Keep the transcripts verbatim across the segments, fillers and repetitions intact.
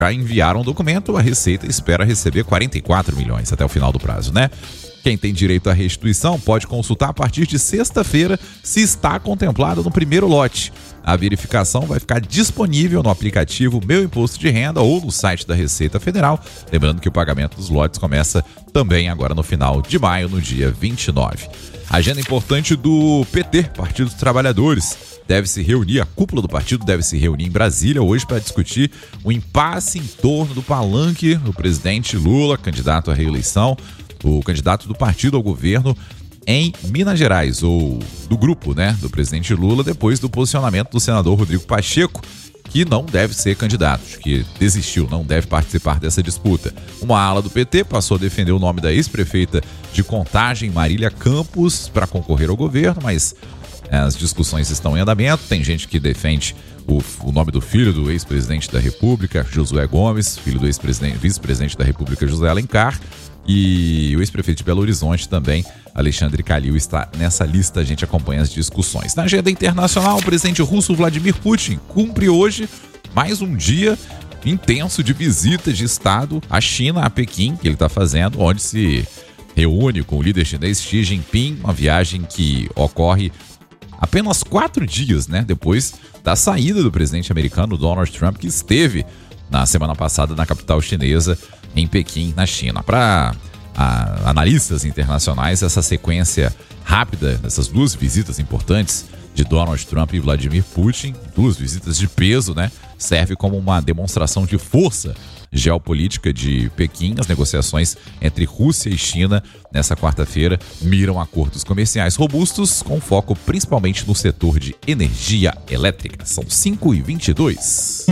Já enviaram o documento, a Receita espera receber quarenta e quatro milhões até o final do prazo, né? Quem tem direito à restituição pode consultar a partir de sexta-feira se está contemplado no primeiro lote. A verificação vai ficar disponível no aplicativo Meu Imposto de Renda ou no site da Receita Federal. Lembrando que o pagamento dos lotes começa também agora no final de maio, no dia vinte e nove. Agenda importante do P T, Partido dos Trabalhadores. Deve se reunir, a cúpula do partido deve se reunir em Brasília hoje para discutir o impasse em torno do palanque do presidente Lula, candidato à reeleição, o candidato do partido ao governo em Minas Gerais, ou do grupo, né, do presidente Lula, depois do posicionamento do senador Rodrigo Pacheco, que não deve ser candidato, que desistiu, não deve participar dessa disputa. Uma ala do P T passou a defender o nome da ex-prefeita de Contagem, Marília Campos, para concorrer ao governo, mas as discussões estão em andamento. Tem gente que defende o, o nome do filho do ex-presidente da República, Josué Gomes, filho do ex-presidente, vice-presidente da República, José Alencar, e o ex-prefeito de Belo Horizonte também, Alexandre Calil, está nessa lista. A gente acompanha as discussões. Na agenda internacional, o presidente russo Vladimir Putin cumpre hoje mais um dia intenso de visita de Estado à China, a Pequim, que ele está fazendo, onde se reúne com o líder chinês Xi Jinping, uma viagem que ocorre apenas quatro dias, né, depois da saída do presidente americano Donald Trump, que esteve na semana passada na capital chinesa, em Pequim, na China. Para analistas internacionais, essa sequência rápida, essas duas visitas importantes de Donald Trump e Vladimir Putin, duas visitas de peso, né, serve como uma demonstração de força geopolítica de Pequim. As negociações entre Rússia e China nessa quarta-feira miram acordos comerciais robustos, com foco principalmente no setor de energia elétrica. São cinco e vinte e dois.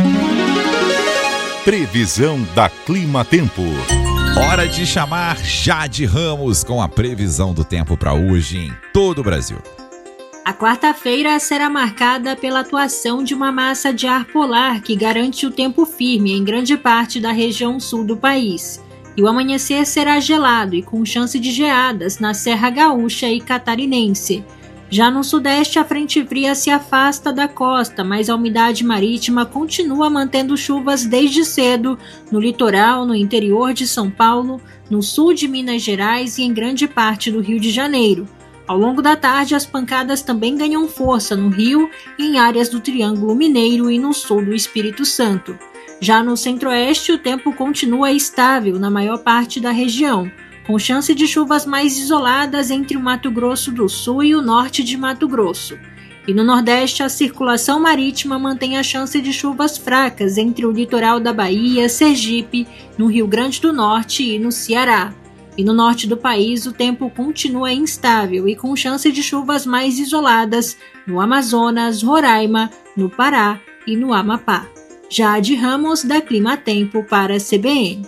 Previsão da Clima Tempo. Hora de chamar Jade Ramos com a previsão do tempo para hoje em todo o Brasil. A quarta-feira será marcada pela atuação de uma massa de ar polar que garante o tempo firme em grande parte da região sul do país. E o amanhecer será gelado e com chance de geadas na Serra Gaúcha e Catarinense. Já no sudeste, a frente fria se afasta da costa, mas a umidade marítima continua mantendo chuvas desde cedo no litoral, no interior de São Paulo, no sul de Minas Gerais e em grande parte do Rio de Janeiro. Ao longo da tarde, as pancadas também ganham força no Rio e em áreas do Triângulo Mineiro e no sul do Espírito Santo. Já no centro-oeste, o tempo continua estável na maior parte da região, com chance de chuvas mais isoladas entre o Mato Grosso do Sul e o norte de Mato Grosso. E no Nordeste, a circulação marítima mantém a chance de chuvas fracas entre o litoral da Bahia, Sergipe, no Rio Grande do Norte e no Ceará. E no norte do país, o tempo continua instável e com chance de chuvas mais isoladas no Amazonas, Roraima, no Pará e no Amapá. Jade Ramos, da Clima Tempo, para a C B N.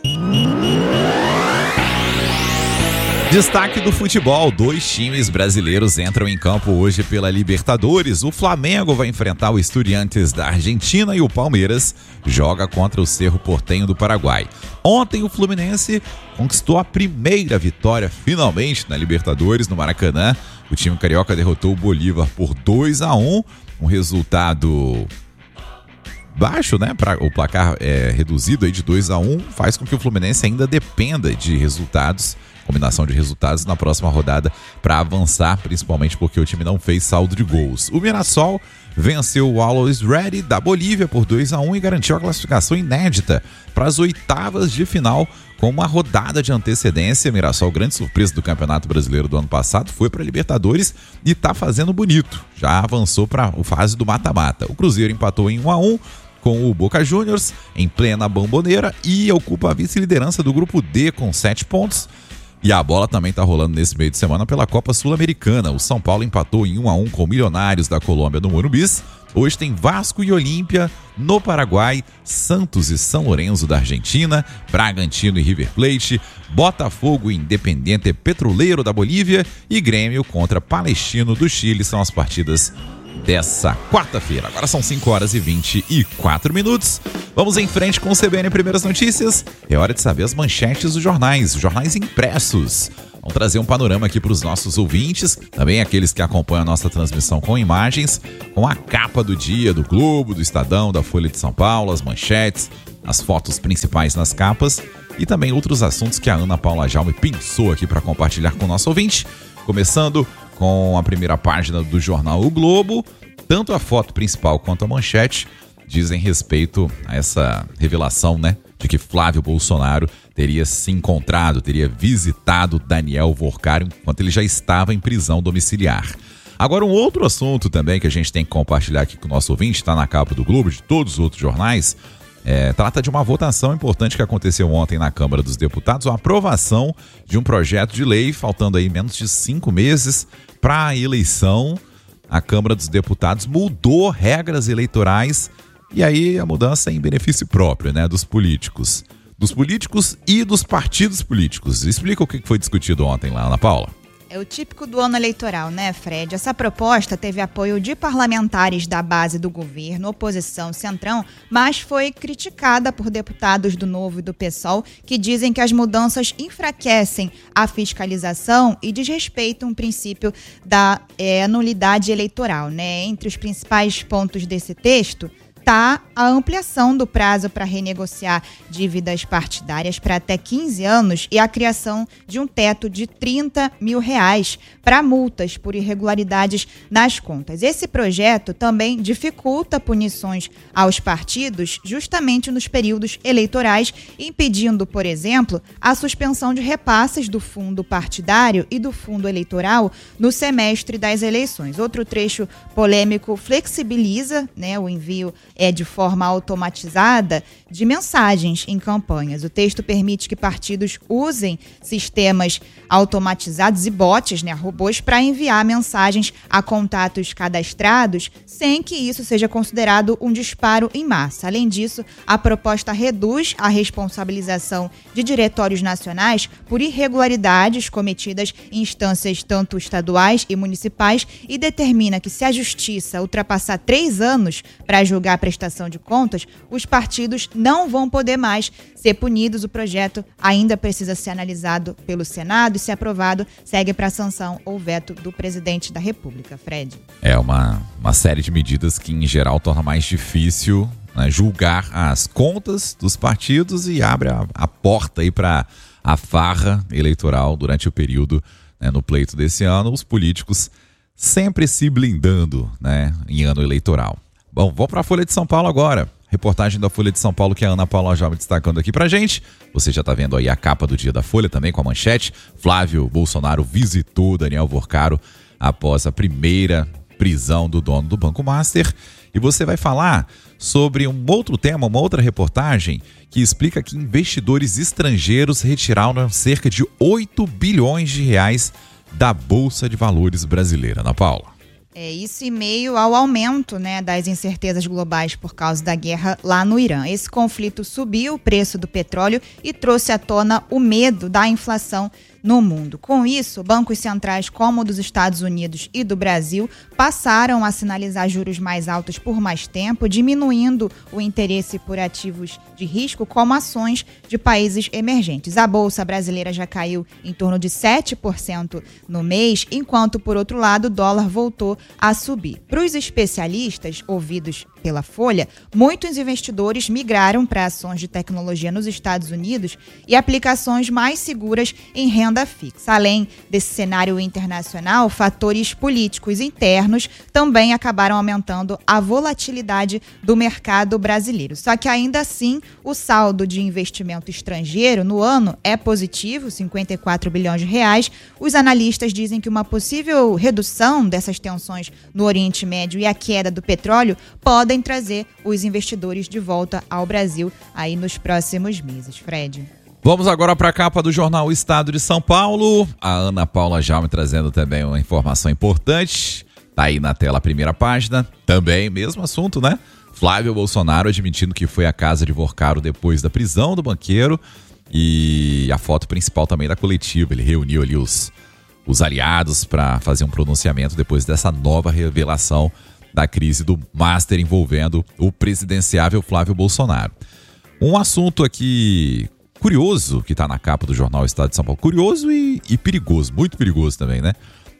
Destaque do futebol, dois times brasileiros entram em campo hoje pela Libertadores. O Flamengo vai enfrentar o Estudiantes da Argentina e o Palmeiras joga contra o Cerro Porteño do Paraguai. Ontem o Fluminense conquistou a primeira vitória finalmente na Libertadores no Maracanã. O time carioca derrotou o Bolívar por dois a um, um resultado baixo, né? Pra, o placar é, reduzido aí de dois a um faz com que o Fluminense ainda dependa de resultados, combinação de resultados na próxima rodada para avançar, principalmente porque o time não fez saldo de gols. O Mirassol venceu o Always Ready da Bolívia por dois a um e garantiu a classificação inédita para as oitavas de final com uma rodada de antecedência. Mirassol, grande surpresa do Campeonato Brasileiro do ano passado, foi para a Libertadores e está fazendo bonito. Já avançou para a fase do mata-mata. O Cruzeiro empatou em um a um com o Boca Juniors em plena Bomboneira e ocupa a vice-liderança do grupo D com sete pontos. E a bola também está rolando nesse meio de semana pela Copa Sul-Americana. O São Paulo empatou em um a um com o Milionários da Colômbia no Morumbis. Hoje tem Vasco e Olímpia no Paraguai, Santos e São Lourenço da Argentina, Bragantino e River Plate, Botafogo e Independiente Petroleiro da Bolívia e Grêmio contra Palestino do Chile. São as partidas dessa quarta-feira. Agora são cinco horas e vinte e quatro minutos. Vamos em frente com o C B N Primeiras Notícias. É hora de saber as manchetes dos jornais, os jornais impressos. Vamos trazer um panorama aqui para os nossos ouvintes, também aqueles que acompanham a nossa transmissão com imagens, com a capa do dia do Globo, do Estadão, da Folha de São Paulo, as manchetes, as fotos principais nas capas e também outros assuntos que a Ana Paula Jaume pensou aqui para compartilhar com o nosso ouvinte. Começando com a primeira página do jornal O Globo, tanto a foto principal quanto a manchete dizem respeito a essa revelação, né, de que Flávio Bolsonaro teria se encontrado, teria visitado Daniel Worcaro enquanto ele já estava em prisão domiciliar. Agora, um outro assunto também que a gente tem que compartilhar aqui com o nosso ouvinte, está na capa do Globo, de todos os outros jornais, é, trata de uma votação importante que aconteceu ontem na Câmara dos Deputados, a aprovação de um projeto de lei, faltando aí menos de cinco meses para a eleição. A Câmara dos Deputados mudou regras eleitorais e aí a mudança é em benefício próprio, né, dos políticos. Dos políticos e dos partidos políticos. Explica o que foi discutido ontem lá, Ana Paula. É o típico do ano eleitoral, né, Fred? Essa proposta teve apoio de parlamentares da base do governo, oposição, centrão, mas foi criticada por deputados do Novo e do PSOL, que dizem que as mudanças enfraquecem a fiscalização e desrespeitam o princípio da é, nulidade eleitoral, né? Entre os principais pontos desse texto está a ampliação do prazo para renegociar dívidas partidárias para até quinze anos e a criação de um teto de trinta mil reais para multas por irregularidades nas contas. Esse projeto também dificulta punições aos partidos justamente nos períodos eleitorais, impedindo, por exemplo, a suspensão de repasses do fundo partidário e do fundo eleitoral no semestre das eleições. Outro trecho polêmico flexibiliza, né, o envio é de forma automatizada de mensagens em campanhas. O texto permite que partidos usem sistemas automatizados e bots, né, robôs, para enviar mensagens a contatos cadastrados sem que isso seja considerado um disparo em massa. Além disso, a proposta reduz a responsabilização de diretórios nacionais por irregularidades cometidas em instâncias tanto estaduais e municipais e determina que, se a justiça ultrapassar três anos para julgar a prestação de contas, os partidos não vão poder mais ser punidos. O projeto ainda precisa ser analisado pelo Senado e, se aprovado, segue para a sanção ou veto do presidente da República. Fred. É uma, uma série de medidas que, em geral, torna mais difícil, né, julgar as contas dos partidos e abre a, a porta aí para a farra eleitoral durante o período, né, no pleito desse ano, os políticos sempre se blindando, né, em ano eleitoral. Bom, vamos para a Folha de São Paulo agora. Reportagem da Folha de São Paulo que a Ana Paula já me destacando aqui pra gente. Você já tá vendo aí a capa do dia da Folha também com a manchete. Flávio Bolsonaro visitou Daniel Worcaro após a primeira prisão do dono do Banco Master. E você vai falar sobre um outro tema, uma outra reportagem que explica que investidores estrangeiros retiraram cerca de oito bilhões de reais da Bolsa de Valores brasileira. Ana Paula. É isso, em meio ao aumento, né, das incertezas globais por causa da guerra lá no Irã. Esse conflito subiu o preço do petróleo e trouxe à tona o medo da inflação no mundo. Com isso, bancos centrais como o dos Estados Unidos e do Brasil passaram a sinalizar juros mais altos por mais tempo, diminuindo o interesse por ativos de risco como ações de países emergentes. A Bolsa brasileira já caiu em torno de sete por cento no mês, enquanto, por outro lado, o dólar voltou a subir. Para os especialistas ouvidos pela Folha, muitos investidores migraram para ações de tecnologia nos Estados Unidos e aplicações mais seguras em renda fixa. Além desse cenário internacional, fatores políticos internos também acabaram aumentando a volatilidade do mercado brasileiro. Só que ainda assim, o saldo de investimento estrangeiro no ano é positivo, cinquenta e quatro bilhões de reais. Os analistas dizem que uma possível redução dessas tensões no Oriente Médio e a queda do petróleo podem trazer os investidores de volta ao Brasil aí nos próximos meses. Fred. Vamos agora para a capa do jornal O Estado de São Paulo. A Ana Paula Jaume trazendo também uma informação importante. Tá aí na tela a primeira página. Também, mesmo assunto, né? Flávio Bolsonaro admitindo que foi à casa de Worcaro depois da prisão do banqueiro. E a foto principal também da coletiva. Ele reuniu ali os, os aliados para fazer um pronunciamento depois dessa nova revelação da crise do Master envolvendo o presidenciável Flávio Bolsonaro. Um assunto aqui curioso que está na capa do jornal Estado de São Paulo. Curioso e, e perigoso, muito perigoso também, né?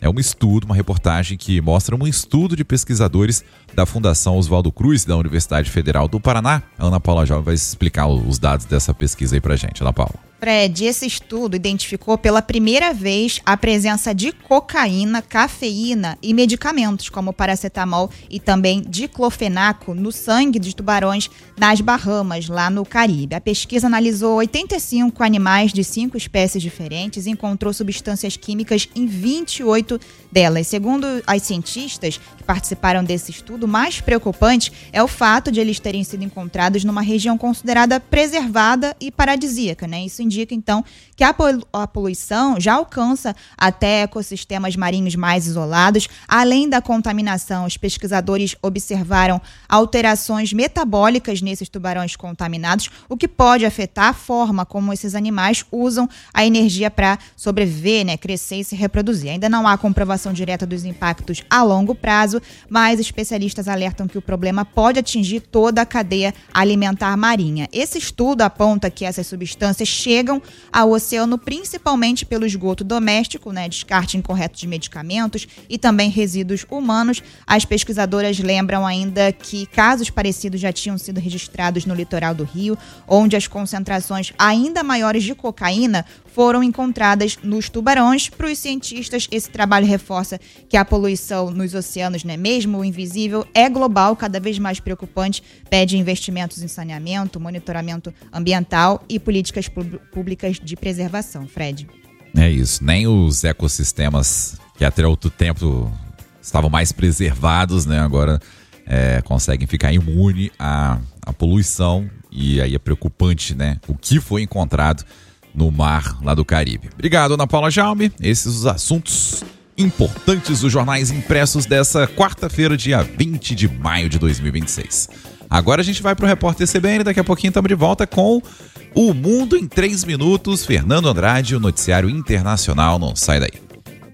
É um estudo, uma reportagem que mostra um estudo de pesquisadores da Fundação Oswaldo Cruz, da Universidade Federal do Paraná. A Ana Paula Jovem vai explicar os dados dessa pesquisa aí pra gente. Ana Paula. Fred, esse estudo identificou pela primeira vez a presença de cocaína, cafeína e medicamentos como paracetamol e também diclofenaco no sangue de tubarões nas Bahamas, lá no Caribe. A pesquisa analisou oitenta e cinco animais de cinco espécies diferentes e encontrou substâncias químicas em vinte e oito delas. Segundo as cientistas que participaram desse estudo, o mais preocupante é o fato de eles terem sido encontrados numa região considerada preservada e paradisíaca, né? Isso indica, então, que a, polu- a poluição já alcança até ecossistemas marinhos mais isolados. Além da contaminação, os pesquisadores observaram alterações metabólicas nesses tubarões contaminados, o que pode afetar a forma como esses animais usam a energia para sobreviver, né, crescer e se reproduzir. Ainda não há comprovação direta dos impactos a longo prazo, mas especialistas alertam que o problema pode atingir toda a cadeia alimentar marinha. Esse estudo aponta que essas substâncias chegam ao oceano principalmente pelo esgoto doméstico, né, descarte incorreto de medicamentos e também resíduos humanos. As pesquisadoras lembram ainda que casos parecidos já tinham sido registrados no litoral do Rio, onde as concentrações ainda maiores de cocaína foram encontradas nos tubarões. Para os cientistas, esse trabalho reforça que a poluição nos oceanos, né, mesmo o invisível, é global, cada vez mais preocupante, pede investimentos em saneamento, monitoramento ambiental e políticas públicas de preservação. Fred. É isso, nem os ecossistemas que até outro tempo estavam mais preservados, né, agora é, conseguem ficar imune à, à poluição, e aí é preocupante, né, o que foi encontrado no mar lá do Caribe. Obrigado, Ana Paula Jaume. Esses os assuntos importantes dos jornais impressos dessa quarta-feira, dia vinte de maio de dois mil e vinte e seis. Agora a gente vai para o Repórter C B N, daqui a pouquinho estamos de volta com O Mundo em três minutos. Fernando Andrade, o noticiário internacional, não sai daí.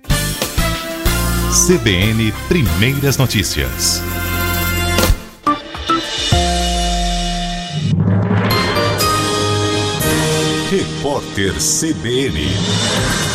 C B N Primeiras Notícias. Repórter C B N.